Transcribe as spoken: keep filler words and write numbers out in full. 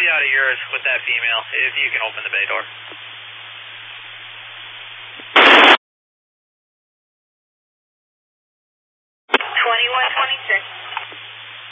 you out of yours with that female, if you can open the bay door.